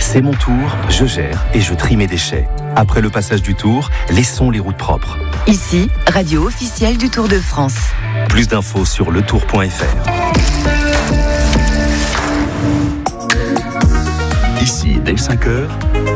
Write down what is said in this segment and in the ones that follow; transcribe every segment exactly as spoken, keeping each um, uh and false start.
C'est mon tour, je gère et je trie mes déchets. Après le passage du Tour, laissons les routes propres. Ici, radio officielle du Tour de France. Plus d'infos sur le tour point f r. Ici, dès cinq heures.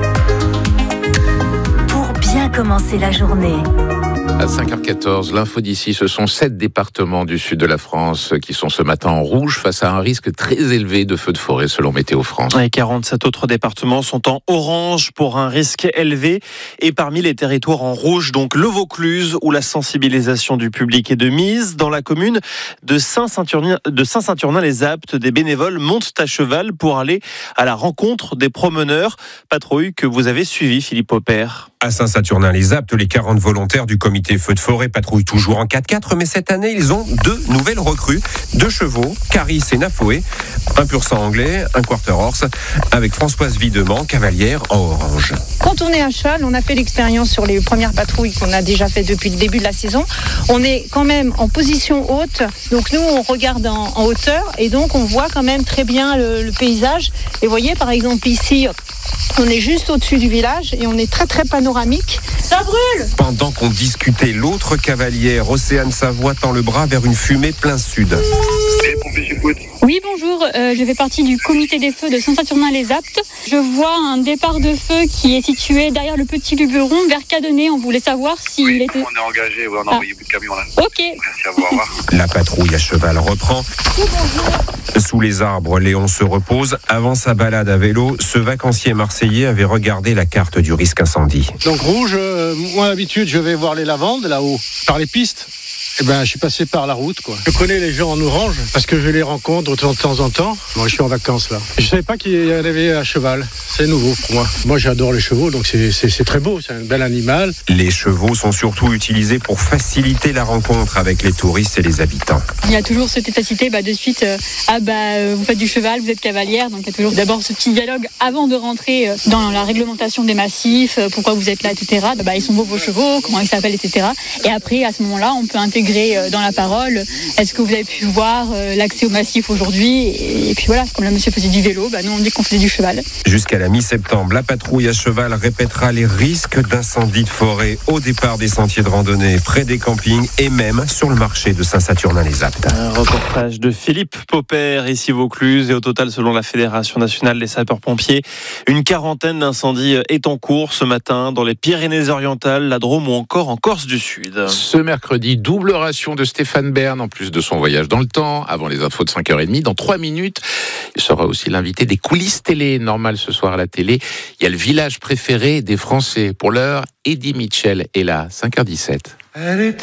Pour bien commencer la journée. À cinq heures quatorze, l'info d'ici, ce sont sept départements du sud de la France qui sont ce matin en rouge face à un risque très élevé de feux de forêt selon Météo France. Et quarante-sept autres départements sont en orange pour un risque élevé. Et parmi les territoires en rouge, donc le Vaucluse, où la sensibilisation du public est de mise. Dans la commune de Saint-Saturnin, de Saint-Saturnin-les-Aptes, des bénévoles montent à cheval pour aller à la rencontre des promeneurs. Patrouille que vous avez suivie, Philippe Aupert. À Saint-Saturnin-les-Aptes, les quarante volontaires du comité feu de forêt patrouillent toujours en quatre-quatre, mais cette année, ils ont deux nouvelles recrues. Deux chevaux, Caris et Nafoé, un pur sang anglais, un quarter horse, avec Françoise Videment, cavalière en orange. Quand on est à cheval, on a fait l'expérience sur les premières patrouilles qu'on a déjà fait depuis le début de la saison. On est quand même en position haute, donc nous on regarde en, en hauteur et donc on voit quand même très bien le, le paysage. Et vous voyez par exemple ici, on est juste au-dessus du village et on est très très panoramique. Ça brûle! Pendant qu'on discutait, l'autre cavalière, Océane Savoie, tend le bras vers une fumée plein sud. Oui, bonjour, euh, je fais partie du comité des feux de Saint-Saturnin-les-Aptes. Je vois un départ de feu qui est situé derrière le petit Luberon, vers Cadenet. On voulait savoir s'il oui, était... on est engagé, ouais, on a ah. envoyé bout de camion là. Ok. Merci à vous, au revoir. La patrouille à cheval reprend. Sous les arbres, Léon se repose. Avant sa balade à vélo, ce vacancier marseillais avait regardé la carte du risque incendie. Donc rouge, euh, moi d'habitude je vais voir les lavandes là-haut, par les pistes. Eh ben, je suis passé par la route, quoi. Je connais les gens en orange parce que je les rencontre de temps en temps. Moi, je suis en vacances là. Je savais pas qu'il y avait à cheval. C'est nouveau pour moi. Moi, j'adore les chevaux, donc c'est, c'est, c'est très beau. C'est un bel animal. Les chevaux sont surtout utilisés pour faciliter la rencontre avec les touristes et les habitants. Il y a toujours cette capacité, bah, de suite, euh, ah bah, euh, vous faites du cheval, vous êtes cavalière, donc il y a toujours d'abord ce petit dialogue avant de rentrer euh, dans la réglementation des massifs, euh, pourquoi vous êtes là, et cetera. Bah, ils sont beaux vos chevaux, comment ils s'appellent, et cetera. Et après, à ce moment-là, on peut intégrer dans la parole, est-ce que vous avez pu voir l'accès au massif aujourd'hui? Et puis voilà, comme le monsieur faisait du vélo, bah nous on dit qu'on faisait du cheval. Jusqu'à la mi-septembre, la patrouille à cheval répétera les risques d'incendie de forêt au départ des sentiers de randonnée, près des campings et même sur le marché de Saint-Saturnin-les-Aptes. Un reportage de Philippe Popper, ici Vaucluse, et au total, selon la Fédération nationale des sapeurs-pompiers, une quarantaine d'incendies est en cours ce matin dans les Pyrénées-Orientales, la Drôme ou encore en Corse du Sud. Ce mercredi, double ration de Stéphane Bern, en plus de son voyage dans le temps, avant les infos de cinq heures trente. Dans trois minutes, il sera aussi l'invité des coulisses télé. Normal ce soir à la télé, il y a le village préféré des Français. Pour l'heure, Eddie Mitchell est là, cinq heures dix-sept.